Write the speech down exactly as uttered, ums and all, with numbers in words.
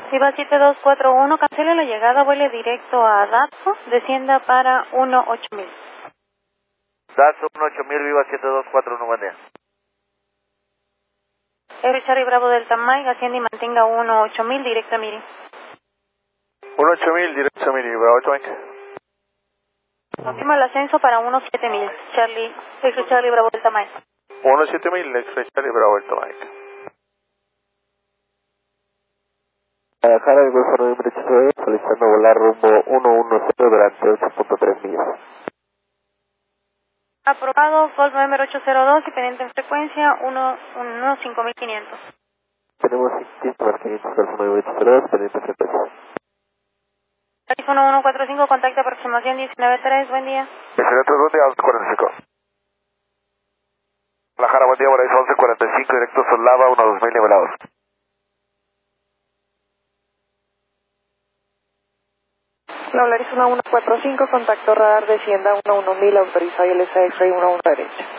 Viva siete dos cuatro uno, cancele la llegada, vuele directo a Datsun, descienda para uno ocho mil. Datsun uno ocho mil, Viva siete dos cuatro uno, buen día. Air Charlie Bravo Delta Mike, asciende y mantenga uno ocho mil, directo a Miri. uno ocho mil, directo a Miri, Bravo Delta Mike. Confirma el ascenso para uno siete mil, Charlie, Air Charlie Bravo Delta Mike. uno siete mil, X-Ray Charlie Bravo Delta Mike. Guadalajara, el Golfo nueve ocho nueve, solicitando volar rumbo uno uno cero durante ocho punto tres millas. Aprobado, Golf nueve ocho cero dos y pendiente en frecuencia uno cinco mil quinientos. Tenemos cinco más quinientos, Golfo nueve ocho cero dos, pendiente en frecuencia. uno uno cuatro cinco, contacto aproximación diecinueve tres, buen día. Excelente, buen día, once cuarenta y cinco. Guadalajara, buen día, Moraes once cuarenta y cinco, directo Solava, uno dos mil nivelados. Polaris uno uno cuatro cinco, contacto radar descienda uno uno mil, autorizado I L S X-Ray uno uno derecha.